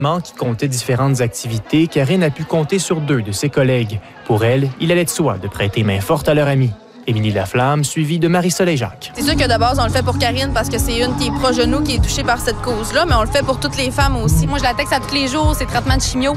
Qui comptait différentes activités, Karine a pu compter sur 2 de ses collègues. Pour elle, il allait de soi de prêter main forte à leur amie. Émilie Laflamme, suivie de Marie-Soleil Jacques. C'est sûr que de base, on le fait pour Karine parce que c'est une qui est proche de nous, qui est touchée par cette cause-là, mais on le fait pour toutes les femmes aussi. Moi, je la texte à tous les jours, c'est traitement de chimio.